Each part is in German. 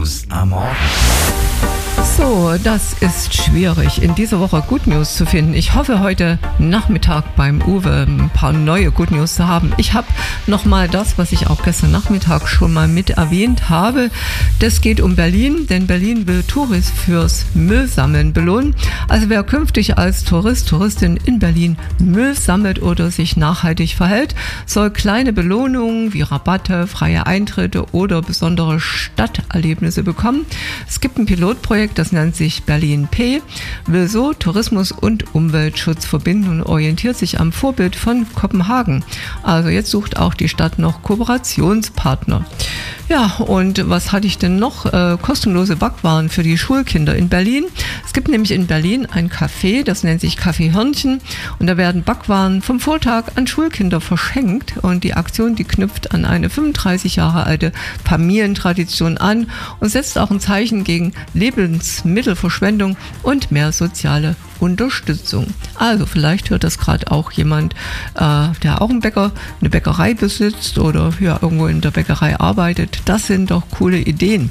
News am Morgen. So, das ist schwierig, in dieser Woche Good News zu finden. Ich hoffe, heute Nachmittag beim Uwe ein paar neue Good News zu haben. Ich habe nochmal das, was ich auch gestern Nachmittag schon mal mit erwähnt habe. Das geht um Berlin, denn Berlin will Touris fürs Müllsammeln belohnen. Also wer künftig als Touristin in Berlin Müll sammelt oder sich nachhaltig verhält, soll kleine Belohnungen wie Rabatte, freie Eintritte oder besondere Stadterlebnisse bekommen. Es gibt ein Pilotprojekt, das nennt sich Berlin P, will so Tourismus und Umweltschutz verbinden und orientiert sich am Vorbild von Kopenhagen. Also jetzt sucht auch die Stadt noch Kooperationspartner. Ja, und was hatte ich denn noch? Kostenlose Backwaren für die Schulkinder in Berlin. Es gibt nämlich in Berlin ein Café, das nennt sich Café Hörnchen, und da werden Backwaren vom Vortag an Schulkinder verschenkt, und die Aktion, die knüpft an eine 35 Jahre alte Familientradition an und setzt auch ein Zeichen gegen Lebensmittelverschwendung und mehr soziale Unterstützung. Also vielleicht hört das gerade auch jemand, der auch eine Bäckerei besitzt oder ja, irgendwo in der Bäckerei arbeitet. Das sind doch coole Ideen.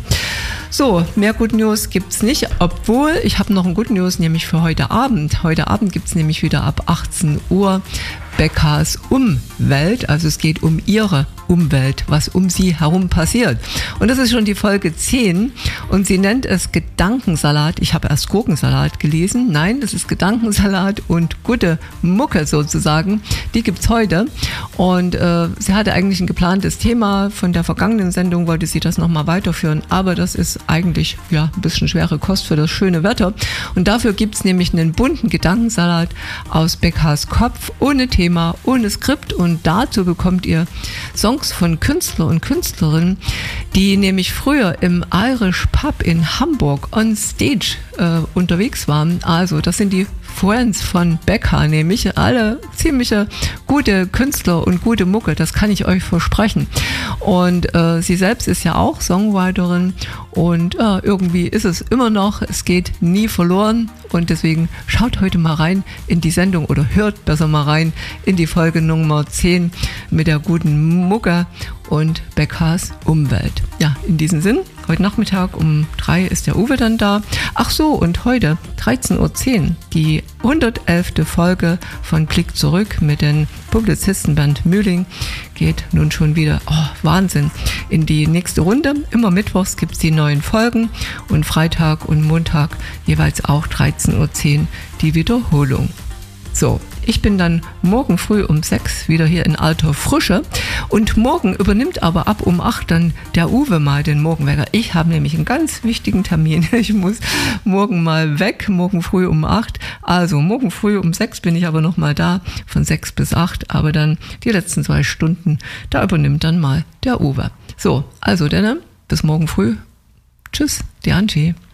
So, mehr Good News gibt's nicht, obwohl ich habe noch ein Good News, nämlich für heute Abend. Heute Abend gibt's nämlich wieder ab 18 Uhr Beckers Umwelt, also es geht um ihre Umwelt, was um sie herum passiert. Und das ist schon die Folge 10 und sie nennt es Gedankensalat. Ich habe erst Gurkensalat gelesen. Nein, das ist Gedankensalat und gute Mucke sozusagen. Die gibt's heute. Und sie hatte eigentlich ein geplantes Thema von der vergangenen Sendung, wollte sie das nochmal weiterführen, aber das ist eigentlich ja ein bisschen schwere Kost für das schöne Wetter. Und dafür gibt's nämlich einen bunten Gedankensalat aus Beckers Kopf, ohne Thema, ohne Skript, und dazu bekommt ihr Songs von Künstler und Künstlerinnen, die nämlich früher im Irish Pub in Hamburg on Stage unterwegs waren. Also das sind die Friends von Becker, nämlich alle ziemliche gute Künstler und gute Mucke, das kann ich euch versprechen. Und sie selbst ist ja auch Songwriterin und irgendwie ist es immer noch, es geht nie verloren, und deswegen schaut heute mal rein in die Sendung oder hört besser mal rein in die Folge Nummer 10 mit der guten Mucke und Beckers Umwelt. Ja, in diesem Sinn, heute Nachmittag um 3 ist der Uwe dann da. Ach so, und heute 13:10 Uhr die 111. Folge von Blick zurück mit den Publizisten Bernd Mühling geht nun schon wieder, Wahnsinn, in die nächste Runde. Immer mittwochs gibt es die neuen Folgen und Freitag und Montag jeweils auch 13:10 Uhr die Wiederholung. So, ich bin dann morgen früh um 6 wieder hier in alter Frische, und morgen übernimmt aber ab um 8 dann der Uwe mal den Morgenwecker. Ich habe nämlich einen ganz wichtigen Termin. Ich muss morgen mal weg, morgen früh um 8. Also morgen früh um 6 bin ich aber noch mal da, von 6 bis 8. Aber dann die letzten 2 Stunden, da übernimmt dann mal der Uwe. So, also dann bis morgen früh. Tschüss, die Angie.